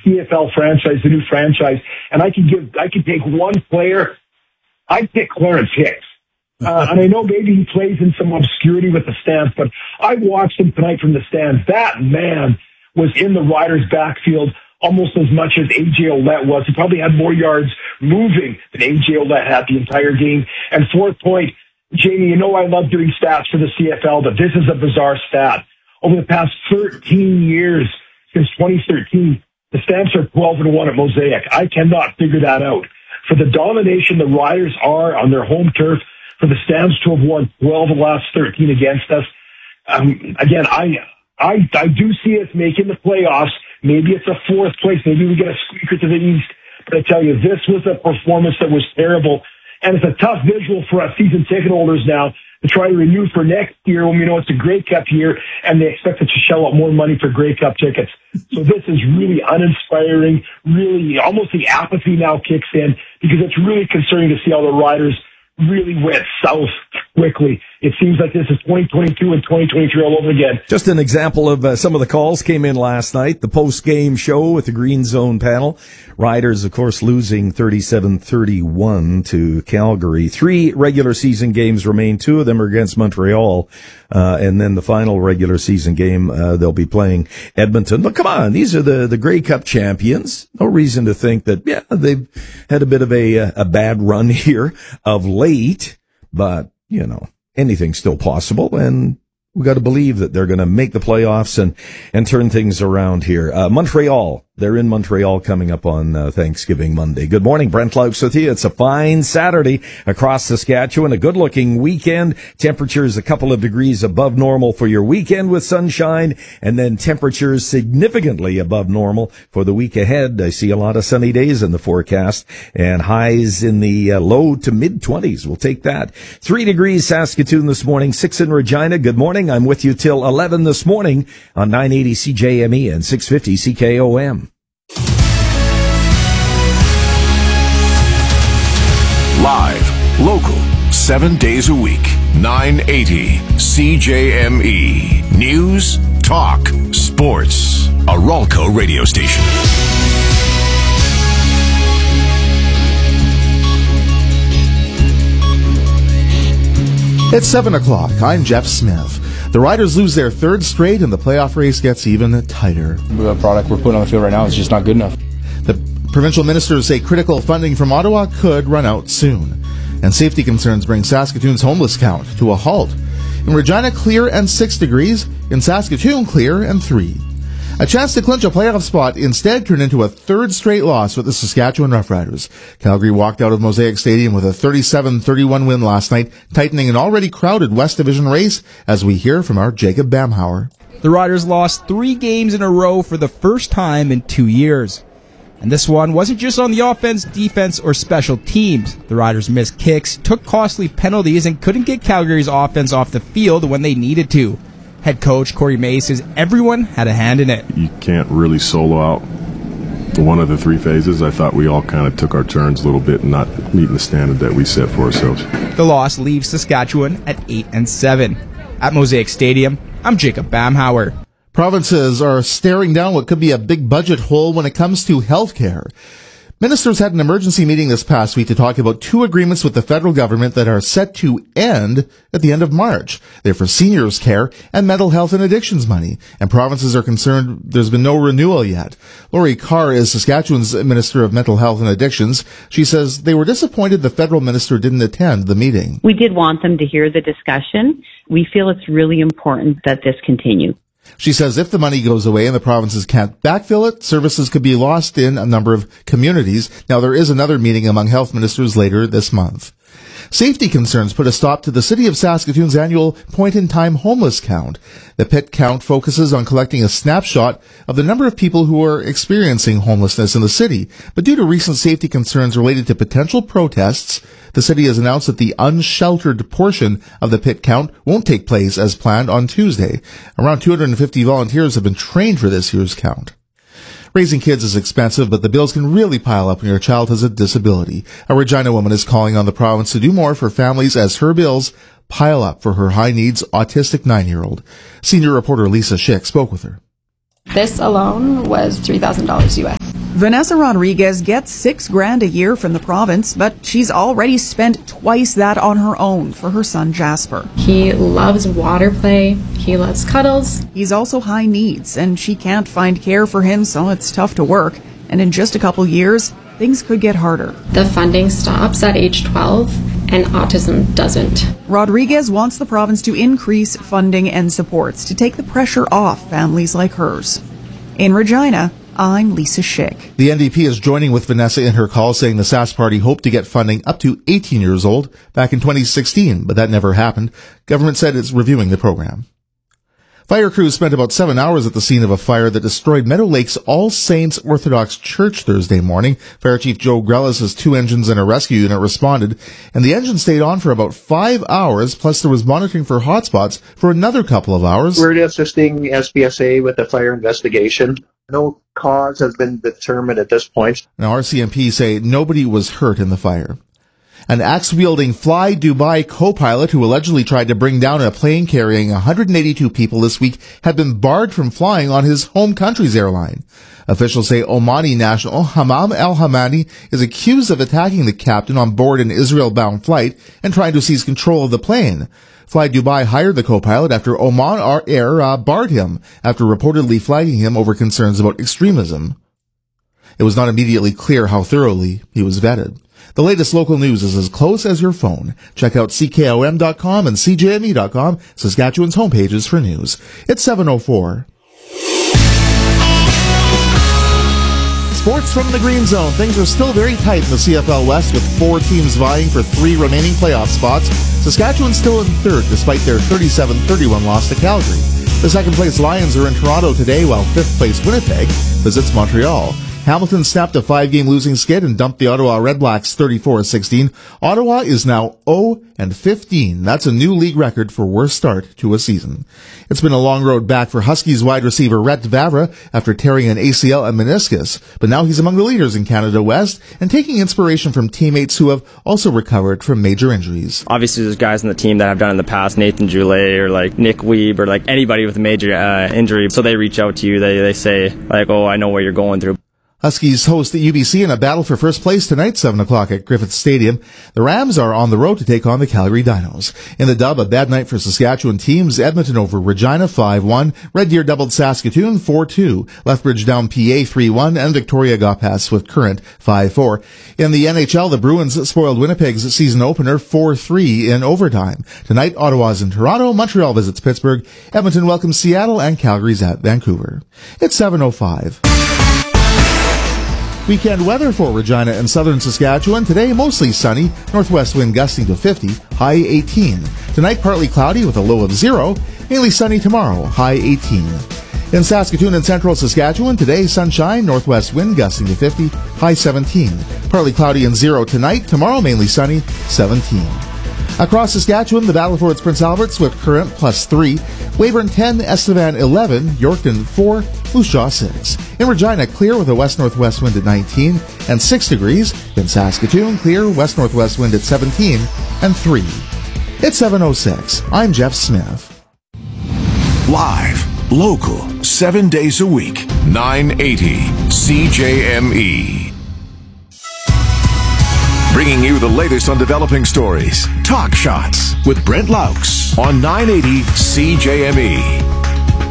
CFL franchise, the new franchise, and I could take one player, I'd pick Clarence Hicks. And I know maybe he plays in some obscurity with the stands, but I watched him tonight from the stands. That man was in the Riders' backfield almost as much as A.J. Ouellette was. He probably had more yards moving than A.J. Ouellette had the entire game. And fourth point, Jamie, you know I love doing stats for the CFL, but this is a bizarre stat. Over the past 13 years, since 2013, the Stamps are 12-1 at Mosaic. I cannot figure that out. For the domination the Riders are on their home turf, for the Stamps to have won 12 of the last 13 against us, again, I do see us making the playoffs. Maybe it's a fourth place. Maybe we get a squeaker to the east. But I tell you, this was a performance that was terrible. And it's a tough visual for us season ticket holders now to try to renew for next year when we know it's a Grey Cup year and they expect us to shell out more money for Grey Cup tickets. So this is really uninspiring. Really, almost the apathy now kicks in because it's really concerning to see how the Riders really went south quickly. It seems like this is 2022 and 2023 all over again. Just an example of some of the calls came in last night. The post-game show with the Green Zone panel. Riders, of course, losing 37-31 to Calgary. 3 regular season games remain. 2 of them are against Montreal. And then the final regular season game, they'll be playing Edmonton. But come on, these are the Grey Cup champions. No reason to think that, yeah, they've had a bit of a bad run here of late. But, you know, anything's still possible, and we got to believe that they're going to make the playoffs and turn things around here. Montreal, they're in Montreal coming up on Thanksgiving Monday. Good morning, Brent Laux with you. It's a fine Saturday across Saskatchewan, a good-looking weekend. Temperatures a couple of degrees above normal for your weekend with sunshine, and then temperatures significantly above normal for the week ahead. I see a lot of sunny days in the forecast, and highs in the low to mid-20s. We'll take that. 3 degrees Saskatoon this morning, 6 in Regina. Good morning. I'm with you till 11 this morning on 980 CJME and 650 CKOM. Live, local, 7 days a week, 980 CJME. News, talk, sports. A Ralco radio station. It's 7 o'clock. I'm Jeff Smith. The Riders lose their 3rd straight and the playoff race gets even tighter. The product we're putting on the field right now is just not good enough. The provincial ministers say critical funding from Ottawa could run out soon. And safety concerns bring Saskatoon's homeless count to a halt. In Regina, clear and 6 degrees. In Saskatoon, clear and 3. A chance to clinch a playoff spot instead turned into a 3rd straight loss with the Saskatchewan Roughriders. Calgary walked out of Mosaic Stadium with a 37-31 win last night, tightening an already crowded West Division race, as we hear from our Jacob Bamhauer. The Riders lost 3 games in a row for the first time in 2 years. And this one wasn't just on the offense, defense, or special teams. The Riders missed kicks, took costly penalties, and couldn't get Calgary's offense off the field when they needed to. Head coach Corey May says everyone had a hand in it. You can't really solo out one of the 3 phases. I thought we all kind of took our turns a little bit and not meeting the standard that we set for ourselves. The loss leaves Saskatchewan at 8-7. At Mosaic Stadium, I'm Jacob Bamhauer. Provinces are staring down what could be a big budget hole when it comes to health care. Ministers had an emergency meeting this past week to talk about 2 agreements with the federal government that are set to end at the end of March. They're for seniors' care and mental health and addictions money. And provinces are concerned there's been no renewal yet. Laurie Carr is Saskatchewan's Minister of Mental Health and Addictions. She says they were disappointed the federal minister didn't attend the meeting. We did want them to hear the discussion. We feel it's really important that this continue. She says if the money goes away and the provinces can't backfill it, services could be lost in a number of communities. Now, there is another meeting among health ministers later this month. Safety concerns put a stop to the City of Saskatoon's annual point-in-time homeless count. The PIT count focuses on collecting a snapshot of the number of people who are experiencing homelessness in the city. But due to recent safety concerns related to potential protests, the city has announced that the unsheltered portion of the PIT count won't take place as planned on Tuesday. Around 250 volunteers have been trained for this year's count. Raising kids is expensive, but the bills can really pile up when your child has a disability. A Regina woman is calling on the province to do more for families as her bills pile up for her high-needs autistic 9-year-old. Senior reporter Lisa Schick spoke with her. This alone was $3,000 US. Vanessa Rodriguez gets $6,000 a year from the province, but she's already spent twice that on her own for her son Jasper. He loves water play. He loves cuddles. He's also high needs, and she can't find care for him, so it's tough to work. And in just a couple years, things could get harder. The funding stops at age 12, and autism doesn't. Rodriguez wants the province to increase funding and supports to take the pressure off families like hers. In Regina, I'm Lisa Schick. The NDP is joining with Vanessa in her call, saying the Sask Party hoped to get funding up to 18 years old back in 2016, but that never happened. Government said it's reviewing the program. Fire crews spent about 7 hours at the scene of a fire that destroyed Meadow Lake's All Saints Orthodox Church Thursday morning. Fire Chief Joe Grellis' 2 engines and a rescue unit responded, and the engine stayed on for about 5 hours, plus there was monitoring for hotspots for another couple of hours. We're assisting SPSA with the fire investigation. No cause has been determined at this point. Now, RCMP say nobody was hurt in the fire. An axe-wielding Fly Dubai co-pilot who allegedly tried to bring down a plane carrying 182 people this week had been barred from flying on his home country's airline. Officials say Omani national Hamam al-Hamani is accused of attacking the captain on board an Israel-bound flight and trying to seize control of the plane. Fly Dubai hired the co-pilot after Oman Air barred him after reportedly flagging him over concerns about extremism. It was not immediately clear how thoroughly he was vetted. The latest local news is as close as your phone. Check out CKOM.com and CJME.com, Saskatchewan's homepages for news. It's 7:04. Sports from the Green Zone. Things are still very tight in the CFL West with 4 teams vying for 3 remaining playoff spots. Saskatchewan's still in third despite their 37-31 loss to Calgary. The second-place Lions are in Toronto today while fifth-place Winnipeg visits Montreal. Hamilton snapped a 5-game losing skid and dumped the Ottawa Redblacks 34-16. Ottawa is now 0-15. That's a new league record for worst start to a season. It's been a long road back for Huskies wide receiver Rhett Vavra after tearing an ACL and meniscus, but now he's among the leaders in Canada West and taking inspiration from teammates who have also recovered from major injuries. Obviously, there's guys on the team that have done in the past, Nathan Joulet or like Nick Weeb or like anybody with a major injury. So they reach out to you. They say like, "Oh, I know what you're going through." Huskies host the UBC in a battle for first place tonight, 7 o'clock at Griffith Stadium. The Rams are on the road to take on the Calgary Dinos. In the dub, a bad night for Saskatchewan teams. Edmonton over Regina 5-1. Red Deer doubled Saskatoon 4-2. Lethbridge down PA 3-1. And Victoria got past Swift Current 5-4. In the NHL, the Bruins spoiled Winnipeg's season opener 4-3 in overtime. Tonight, Ottawa's in Toronto. Montreal visits Pittsburgh. Edmonton welcomes Seattle. And Calgary's at Vancouver. It's 7:05. Weekend weather for Regina and southern Saskatchewan. Today, mostly sunny. Northwest wind gusting to 50, high 18. Tonight, partly cloudy with a low of 0. Mainly sunny tomorrow, high 18. In Saskatoon and central Saskatchewan, today, sunshine. Northwest wind gusting to 50, high 17. Partly cloudy and 0 tonight. Tomorrow, mainly sunny, 17. Across Saskatchewan, the battle for its Prince Albert, Swift Current +3, Weyburn 10, Estevan 11, Yorkton 4, Moose Jaw 6. In Regina, clear with a west-northwest wind at 19 and 6 degrees. In Saskatoon, clear west-northwest wind at 17 and 3. It's 7:06. I'm Jeff Smith. Live, local, 7 days a week, 980 CJME. Bringing you the latest on developing stories. Talk Shots with Brent Laux on 980 CJME.